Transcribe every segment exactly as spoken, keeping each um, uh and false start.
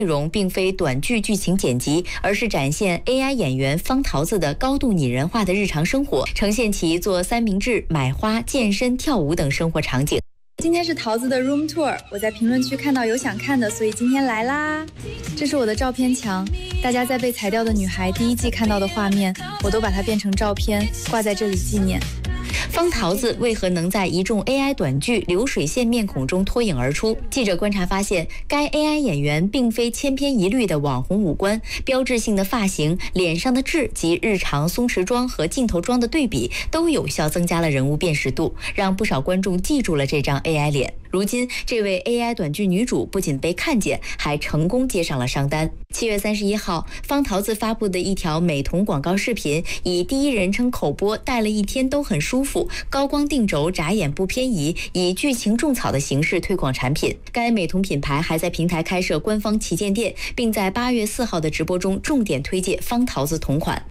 内容并非短剧剧情剪辑，而是展现 A I 演员方桃子的高度拟人化的日常生活，呈现其做三明治、买花、健身、跳舞等生活场景。 今天是桃子的 room tour， 我在评论区看到有想看的，所以今天来啦。这是我的照片墙，大家在被裁掉的女孩第一季看到的画面，我都把它变成照片挂在这里纪念。 方桃子为何能在一众 A I 短剧流水线面孔中脱颖而出？记者观察发现，该 A I 演员并非千篇一律的网红五官，标志性的发型、脸上的痣及日常松弛妆和镜头妆的对比，都有效增加了人物辨识度，让不少观众记住了这张 A I 脸。如今，这位 A I 短剧女主不仅被看见，还成功接上了商单。七月三十一号，方桃子发布的一条美瞳广告视频，以第一人称口播戴了一天都很舒服，高光定轴，眨眼不偏移，以剧情种草的形式推广产品。该美瞳品牌还在平台开设官方旗舰店，并在八月四号的直播中重点推介方桃子同款。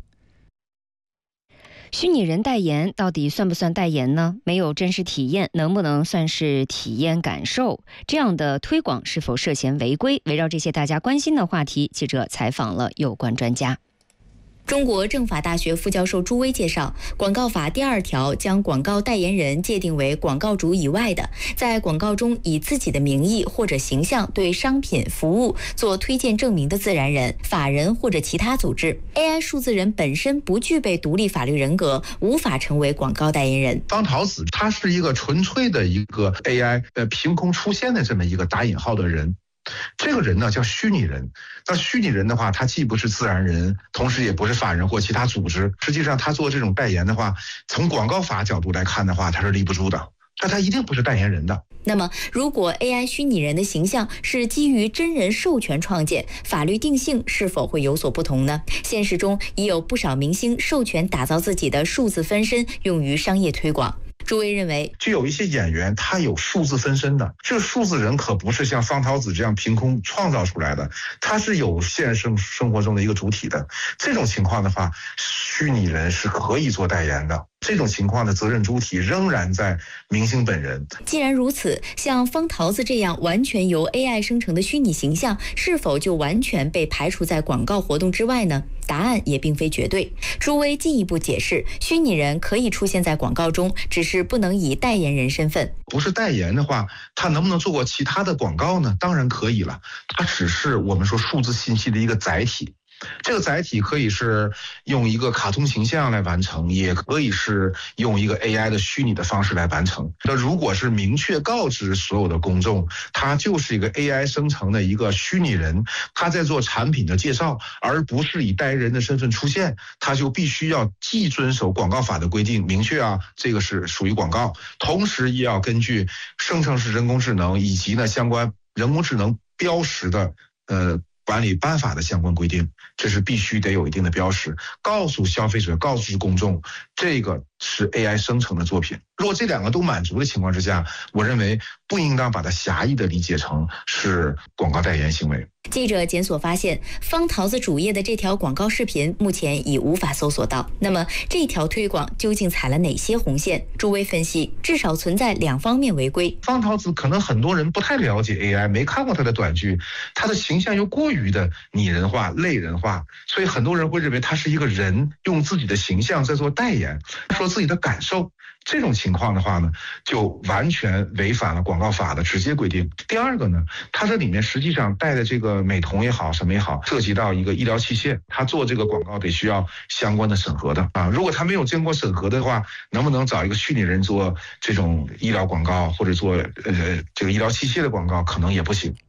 虚拟人代言到底算不算代言呢？没有真实体验，能不能算是体验感受？这样的推广是否涉嫌违规？围绕这些大家关心的话题，记者采访了有关专家。 中国政法大学副教授朱威介绍，广告法第二条将广告代言人界定为广告主以外的，在广告中以自己的名义或者形象对商品、服务做推荐证明的自然人、法人或者其他组织。A I 数字人本身不具备独立法律人格，无法成为广告代言人。 方桃子他是一个纯粹的一个 A I 呃凭空出现的这么一个打引号的人。这个人呢叫虚拟人，那虚拟人的话，他既不是自然人，同时也不是法人或其他组织。实际上，他做这种代言的话，从广告法角度来看的话，他是立不住的，那他一定不是代言人的。 那么，如果 A I 虚拟人的形象是基于真人授权创建，法律定性是否会有所不同呢？现实中已有不少明星授权打造自己的数字分身，用于商业推广。朱威认为， 就有一些演员他有数字分身的，这个数字人可不是像方桃子这样凭空创造出来的，他是有现实生活中的一个主体的。这种情况的话，虚拟人是可以做代言的。这种情况的责任主体仍然在明星本人。 既然如此，像方桃子这样完全由 A I 生成的虚拟形象，是否就完全被排除在广告活动之外呢？答案也并非绝对。朱威进一步解释，虚拟人可以出现在广告中，只是不能以代言人身份。 不是代言的话，他能不能做过其他的广告呢？当然可以了，它只是我们说数字信息的一个载体。这个载体可以是用一个卡通形象来完成，也可以是用一个 A I 的虚拟的方式来完成。那如果是明确告知所有的公众，它就是一个 A I 生成的一个虚拟人，他在做产品的介绍，而不是以代言人的身份出现，他就必须要既遵守广告法的规定，明确啊这个是属于广告，同时也要根据生成式人工智能以及呢相关人工智能标识的呃管理办法的相关规定，这是必须得有一定的标识，告诉消费者，告诉公众，这个是 A I 生成的作品。如果这两个都满足的情况之下，我认为不应当把它狭义的理解成是广告代言行为。 记者检索发现，方桃子主页的这条广告视频目前已无法搜索到。那么，这条推广究竟踩了哪些红线？朱威分析，至少存在两方面违规。 方桃子可能很多人不太了解 A I， 没看过他的短剧，他的形象又过于的拟人化、类人化，所以很多人会认为他是一个人用自己的形象在做代言，说自己的感受。这种情况的话呢，就完全违反了广告法的直接规定。第二个呢，它这里面实际上带的这个美瞳也好，什么也好，涉及到一个医疗器械，它做这个广告得需要相关的审核的啊。如果它没有经过审核的话，能不能找一个虚拟人做这种医疗广告，或者做呃这个医疗器械的广告，可能也不行。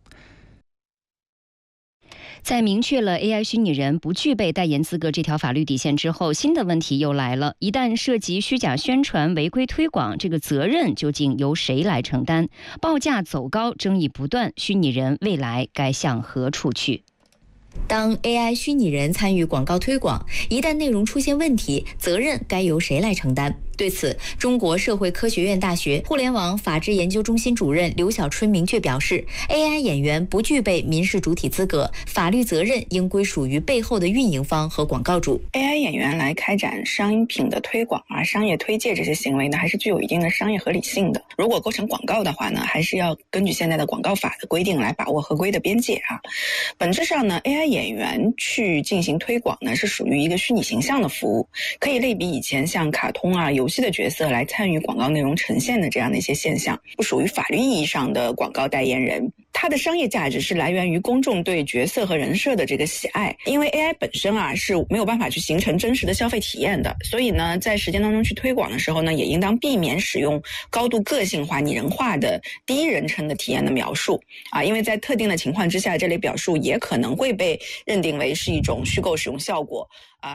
在明确了 A I 虚拟人不具备代言资格这条法律底线之后，新的问题又来了。一旦涉及虚假宣传、违规推广，这个责任究竟由谁来承担？报价走高，争议不断，虚拟人未来该向何处去？ 当 A I 虚拟人参与广告推广，一旦内容出现问题，责任该由谁来承担？ 对此，中国社会科学院大学互联网法治研究中心主任刘小春明确表示 ，A I 演员不具备民事主体资格，法律责任应归属于背后的运营方和广告主。 A I 演员来开展商品的推广啊、商业推介这些行为呢，还是具有一定的商业合理性的。如果构成广告的话呢，还是要根据现在的广告法的规定来把握合规的边界啊。本质上呢 ，A I 演员去进行推广呢，是属于一个虚拟形象的服务，可以类比以前像卡通啊、游戏的角色来参与广告内容呈现的这样的一些现象，不属于法律意义上的广告代言人。它的商业价值是来源于公众对角色和人设的这个喜爱，因为 A I 本身啊是没有办法去形成真实的消费体验的，所以呢，在实践当中去推广的时候呢，也应当避免使用高度个性化、拟人化的第一人称的体验的描述啊，因为在特定的情况之下，这类表述也可能会被认定为是一种虚构使用效果啊。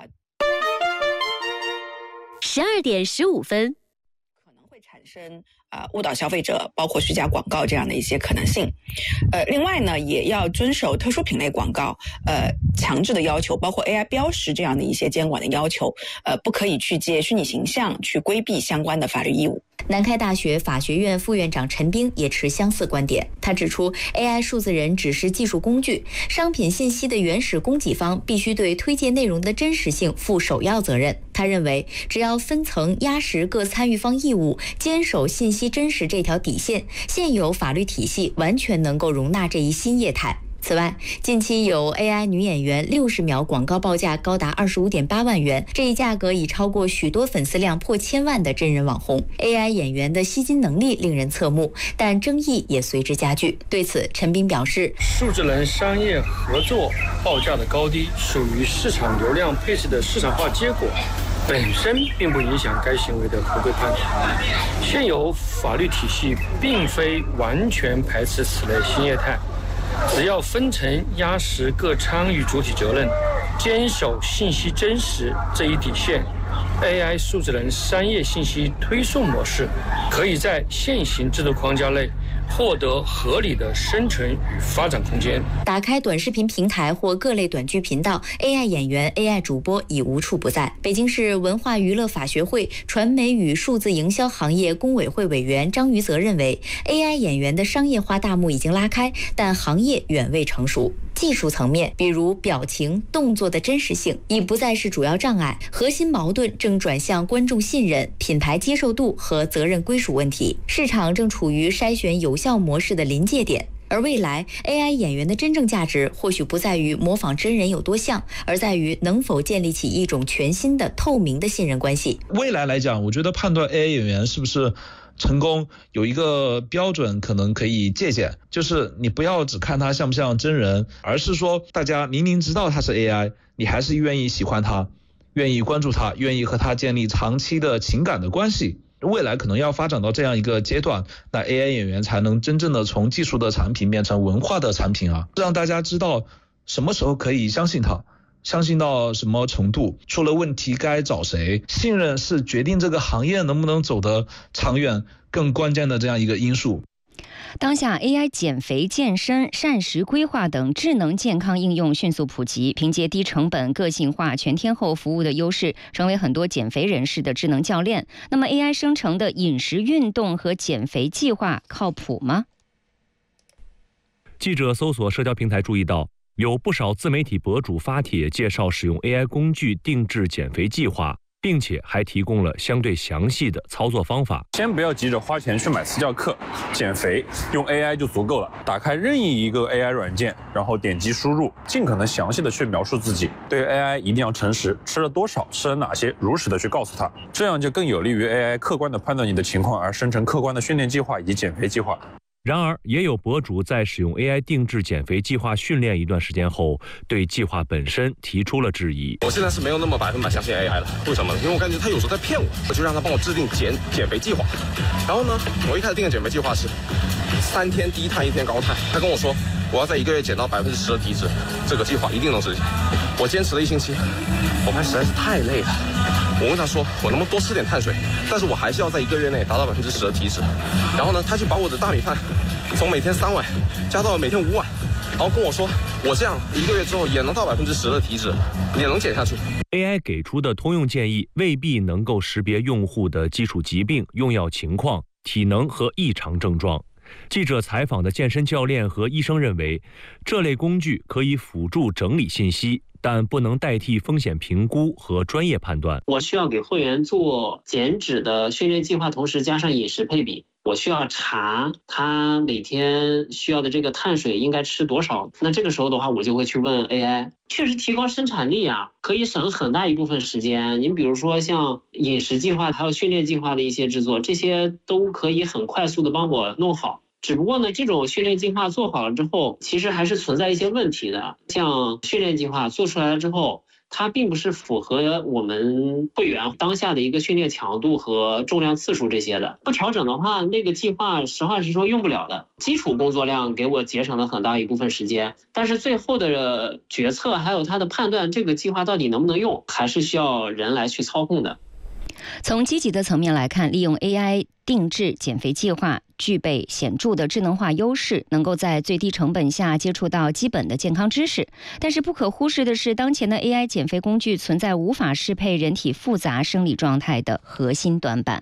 十二点十五分， 可能会产生啊、呃、误导消费者，包括虚假广告这样的一些可能性。呃，另外呢，也要遵守特殊品类广告呃强制的要求，包括 A I 标识这样的一些监管的要求。呃，不可以去借虚拟形象去规避相关的法律义务。 南开大学法学院副院长陈冰也持相似观点。他指出 ，A I 数字人只是技术工具，商品信息的原始供给方必须对推荐内容的真实性负首要责任。他认为，只要分层压实各参与方义务，坚守信息真实这条底线，现有法律体系完全能够容纳这一新业态。此外，近期有 A I 女演员六十秒广告报价高达二十五点八万元，这一价格已超过许多粉丝量破千万的真人网红。A I 演员的吸金能力令人侧目，但争议也随之加剧。对此，陈斌表示， 数字人商业合作报价的高低属于市场流量配置的市场化结果，本身并不影响该行为的合规判断。现有法律体系并非完全排斥此类新业态，只要分层压实各参与主体责任，坚守信息真实这一底线， A I 数字人商业信息推送模式可以在现行制度框架内获得合理的生存与发展空间。 打开短视频平台或各类短剧频道， A I 演员、A I 主播已无处不在。北京市文化娱乐法学会传媒与数字营销行业工委会委员张于泽认为， A I 演员的商业化大幕已经拉开，但行业远未成熟。技术层面，比如表情、动作的真实性，已不再是主要障碍，核心矛盾正转向观众信任、品牌接受度和责任归属问题。市场正处于筛选有效模式的临界点。而未来 A I 演员的真正价值或许不在于模仿真人有多像，而在于能否建立起一种全新的透明的信任关系。 未来来讲，我觉得判断 A I 演员是不是成功有一个标准可能可以借鉴，就是你不要只看他像不像真人，而是说大家明明知道他是 A I， 你还是愿意喜欢他，愿意关注他，愿意和他建立长期的情感的关系。未来可能要发展到这样一个阶段，那 A I 演员才能真正的从技术的产品变成文化的产品啊，让大家知道什么时候可以相信他，相信到什么程度，出了问题该找谁。信任是决定这个行业能不能走得长远更关键的这样一个因素。 当下 A I 减肥、健身、膳食规划等智能健康应用迅速普及，凭借低成本、个性化、全天候服务的优势，成为很多减肥人士的智能教练。那么 A I 生成的饮食、运动和减肥计划靠谱吗？ 记者搜索社交平台注意到，有不少自媒体博主发帖介绍使用 A I 工具定制减肥计划，并且还提供了相对详细的操作方法。 先不要急着花钱去买私教课，减肥用 A I 就足够了。打开任意一个 A I 软件，然后点击输入，尽可能详细的去描述自己。对 A I 一定要诚实，吃了多少，吃了哪些，如实的去告诉他，这样就更有利于 A I 客观的判断你的情况，而生成客观的训练计划以及减肥计划。 然而，也有博主在使用 A I 定制减肥计划训练一段时间后，对计划本身提出了质疑。 我现在是没有那么百分百相信 A I 了，为什么呢？因为我感觉他有时候在骗我，我就让他帮我制定减减肥计划。然后呢，我一开始定的减肥计划是三天低碳一天高碳，他跟我说我要在一个月减到百分之十的体脂，这个计划一定能实现。我坚持了一星期，我发现实在是太累了。我问他说我能不能多吃点碳水，但是我还是要在一个月内达到百分之十的体脂。然后呢，他就把我的大米饭从每天三碗加到了每天五碗， 然后跟我说我这样一个月之后也能到百分之十的体脂，也能减下去。 A I 给出的通用建议未必能够识别用户的基础疾病、用药情况、体能和异常症状。记者采访的健身教练和医生认为，这类工具可以辅助整理信息，但不能代替风险评估和专业判断。 我需要给会员做减脂的训练计划，同时加上饮食配比。我需要查他每天需要的这个碳水应该吃多少，那这个时候的话，我就会去问 A I。确实提高生产力啊，可以省很大一部分时间。您比如说像饮食计划，还有训练计划的一些制作，这些都可以很快速的帮我弄好。只不过呢，这种训练计划做好了之后，其实还是存在一些问题的。像训练计划做出来了之后，它并不是符合我们会员当下的一个训练强度和重量次数这些的，不调整的话，那个计划实话实说用不了的。基础工作量给我节省了很大一部分时间，但是最后的决策还有它的判断，这个计划到底能不能用，还是需要人来去操控的。 从积极的层面来看，利用 A I 定制减肥计划具备显著的智能化优势，能够在最低成本下接触到基本的健康知识。但是不可忽视的是，当前的 A I 减肥工具存在无法适配人体复杂生理状态的核心短板。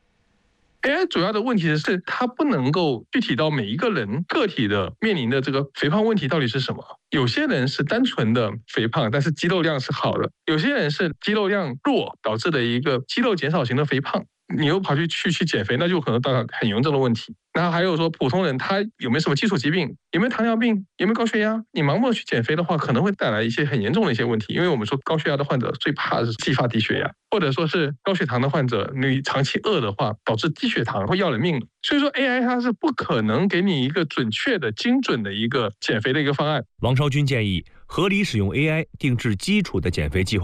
A I 主要的问题是它不能够具体到每一个人个体的面临的这个肥胖问题到底是什么。有些人是单纯的肥胖，但是肌肉量是好的；有些人是肌肉量弱导致的一个肌肉减少型的肥胖。你又跑去去去减肥，那就可能到很严重的问题。然后还有说，普通人他有没有什么基础疾病，有没有糖尿病，有没有高血压？你盲目的去减肥的话，可能会带来一些很严重的一些问题。因为我们说高血压的患者最怕的是继发低血压，或者说是高血糖的患者，你长期饿的话，导致低血糖会要人命的。所以说 A I 它是不可能给你一个准确的、精准的一个减肥的一个方案。 王超军建议，合理使用 A I 定制基础的减肥计划。